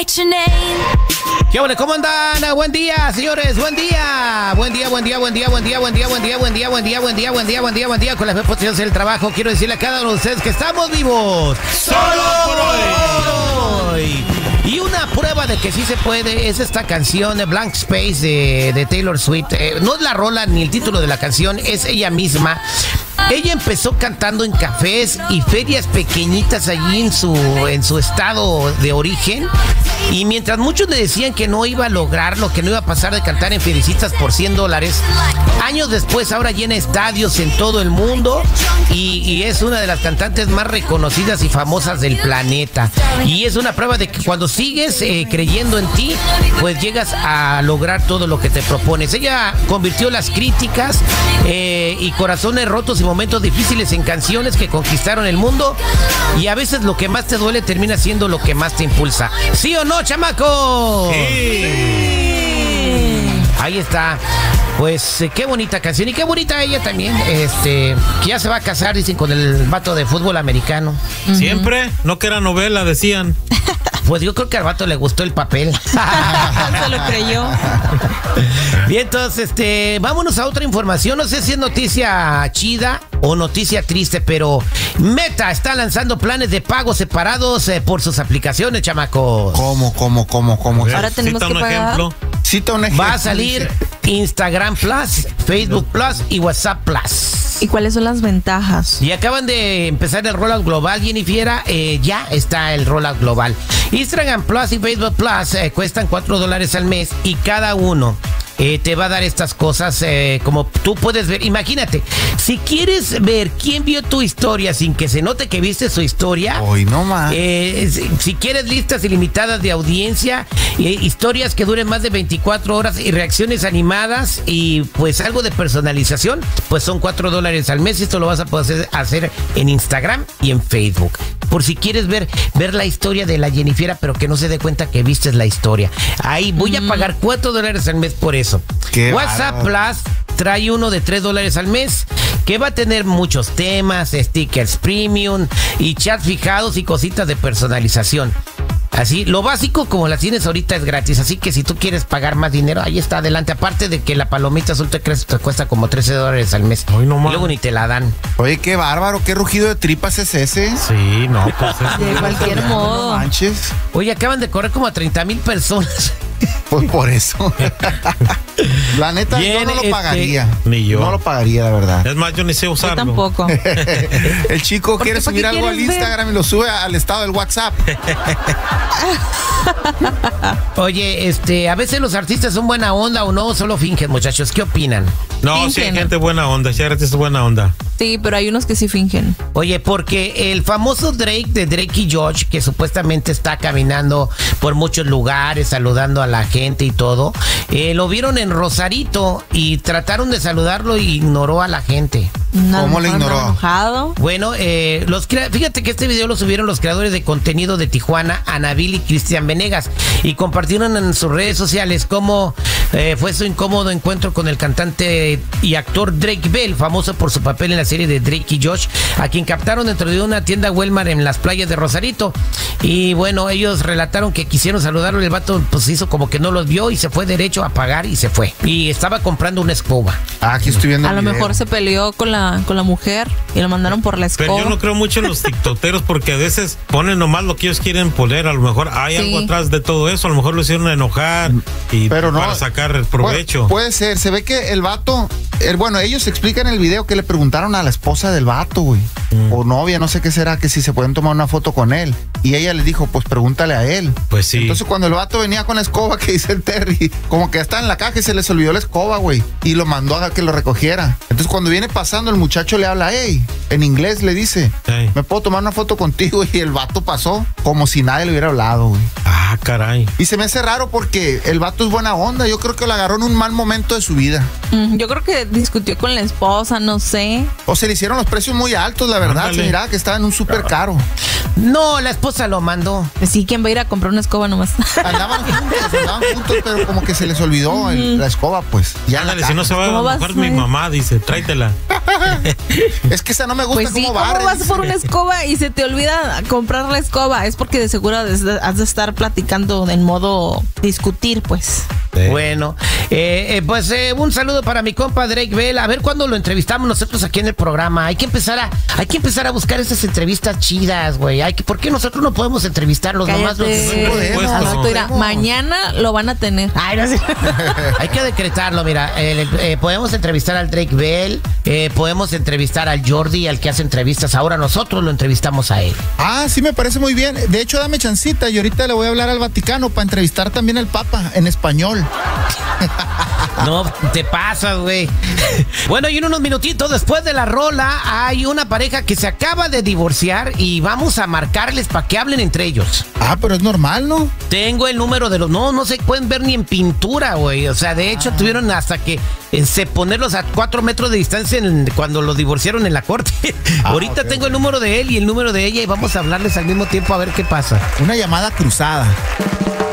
write your name. ¿Qué onda? ¿Cómo andan? Buen día, señores. Buen día. Buen día. Con las posiciones del trabajo, quiero decirle a cada uno de ustedes que estamos vivos. ¡Solo por hoy! Y una prueba de que sí se puede es esta canción de Blank Space de Taylor Swift. No es la rola ni el título de la canción, es ella misma. Ella empezó cantando en cafés y ferias pequeñitas allí en su estado de origen. Y mientras muchos le decían que no iba a lograrlo, que no iba a pasar de cantar en feriecitas por $100, años después ahora llena estadios en todo el mundo y es una de las cantantes más reconocidas y famosas del planeta. Y es una prueba de que cuando sigues creyendo en ti, pues llegas a lograr todo lo que te propones. Ella convirtió las críticas y corazones rotos y momentos difíciles en canciones que conquistaron el mundo, y a veces lo que más te duele termina siendo lo que más te impulsa. ¿Sí o no, chamaco? Sí. Ahí está. Pues qué bonita canción y qué bonita ella también, que ya se va a casar, dicen, con el vato de fútbol americano. ¿Siempre? No, que era novela, decían. Pues yo creo que al vato le gustó el papel. Se lo creyó. Bien, entonces, vámonos a otra información. No sé si es noticia chida o noticia triste, pero Meta está lanzando planes de pago separados por sus aplicaciones, chamacos. ¿Cómo? Ahora tenemos Cita que un pagar. ejemplo. Cita un ejemplo. Va a salir Instagram Plus, Facebook Plus y WhatsApp Plus. ¿Y cuáles son las ventajas? Y acaban de empezar el rollout global, Jennifer. Ya está el rollout global. Instagram Plus y Facebook Plus cuestan $4 al mes y cada uno te va a dar estas cosas como tú puedes ver. Imagínate, si quieres ver quién vio tu historia sin que se note que viste su historia. Hoy no más. Si quieres listas ilimitadas de audiencia, historias que duren más de 24 horas y reacciones animadas y pues algo de personalización, pues son $4 al mes y esto lo vas a poder hacer en Instagram y en Facebook. Por si quieres ver la historia de la Jennifer, pero que no se dé cuenta que vistes la historia. Ahí voy a pagar $4 al mes por eso. WhatsApp Plus trae uno de $3 al mes que va a tener muchos temas, stickers premium y chats fijados y cositas de personalización. Así, lo básico como las tienes ahorita es gratis, así que si tú quieres pagar más dinero, ahí está adelante. Aparte de que la palomita azul te cuesta como $13 al mes. Ay, no y más. luego ni te la dan. Oye, qué bárbaro, qué rugido de tripas es ese. Sí, no, pues De cualquier No modo. manches. Oye, acaban de correr como a 30,000 personas. Pues por eso. La neta, Bien, yo no lo pagaría. Ni yo. No lo pagaría, la verdad. Es más, yo ni sé Yo usarlo. tampoco. El chico quiere ¿para qué subir algo al quieres ver? Instagram y lo sube al estado del WhatsApp. Oye, a veces los artistas son buena onda o no, solo fingen, muchachos. ¿Qué opinan? No, sí hay Fingen. gente buena onda, sí hay artistas buena onda. Sí, pero hay unos que sí fingen. Oye, porque el famoso Drake de Drake y Josh, que supuestamente está caminando por muchos lugares, saludando a la gente y todo, lo vieron en Rosarito y trataron de saludarlo y ignoró a la gente. ¿Cómo le ignoró? Enojado. Bueno, fíjate que este video lo subieron los creadores de contenido de Tijuana, Anabel y Cristian Venegas, y compartieron en sus redes sociales cómo fue su incómodo encuentro con el cantante y actor Drake Bell, famoso por su papel en la serie de Drake y Josh, a quien captaron dentro de una tienda Walmart en las playas de Rosarito. Y bueno, ellos relataron que quisieron saludarlo, el vato pues hizo como que no los vio y se fue derecho a pagar y se fue. Y estaba comprando una escoba. Aquí estoy viendo A el lo video. mejor se peleó con la mujer y lo mandaron por la escoba. Pero yo no creo mucho en los tiktokeros porque a veces ponen nomás lo que ellos quieren poner. A lo mejor hay algo atrás de todo eso. A lo mejor lo hicieron enojar y Pero no, para sacar provecho. Puede ser, se ve que el vato, bueno, ellos explican en el video que le preguntaron a la esposa del vato, güey, o novia, no sé qué será, que si se pueden tomar una foto con él. Y ella le dijo, pues pregúntale a él. Pues sí. Entonces cuando el vato venía con la escoba, que dice el Terry, como que está en la caja y se les olvidó la escoba, güey, y lo mandó a que lo recogiera. Entonces cuando viene pasando, el muchacho le habla, hey, en inglés le dice, Hey. ¿me puedo tomar una foto contigo? Y el vato pasó como si nadie le hubiera hablado, güey. Ah, caray. Y se me hace raro porque el vato es buena onda. Yo creo que lo agarró en un mal momento de su vida. Yo creo que discutió con la esposa, no sé. O se le hicieron los precios muy altos, la verdad. Ándale. Se miraba que estaba en un súper caro. No, la esposa lo mandó. Pues sí, ¿quién va a ir a comprar una escoba nomás? Andaban juntos, pero como que se les olvidó la escoba, pues. Ya en la Ándale, si no se va a ¿Cómo vas enojar a mi ir? mamá, dice, tráetela. Es que esa no me gusta Pues sí, cómo ¿cómo barre. vas dice. por una escoba y se te olvida comprar la escoba? Es porque de seguro has de estar platicando platicando en modo discutir, pues. Sí. Bueno, pues un saludo para mi compa Drake Bell. A ver cuándo lo entrevistamos nosotros aquí en el programa. Hay que empezar a buscar esas entrevistas chidas, güey. ¿Por qué nosotros no podemos entrevistarlos? Nomás los Pues, Mira, mañana lo van a tener. Ay, no sé. Hay que decretarlo, mira. Podemos entrevistar al Drake Bell, podemos entrevistar al Jordi, al que hace entrevistas. Ahora nosotros lo entrevistamos a él. Ah, sí, me parece muy bien. De hecho, dame chancita y ahorita le voy a hablar al Vaticano para entrevistar también al Papa en español. No, te pasas, güey. Bueno, y en unos minutitos después de la rola hay una pareja que se acaba de divorciar y vamos a marcarles para que hablen entre ellos. Ah, pero es normal, ¿no? Tengo el número de los... No se pueden ver ni en pintura, güey. O sea, de hecho tuvieron hasta que ponerlos a 4 metros de distancia cuando los divorciaron en la corte. Ahorita okay. Tengo el número de él y el número de ella y vamos a hablarles al mismo tiempo a ver qué pasa. Una llamada cruzada.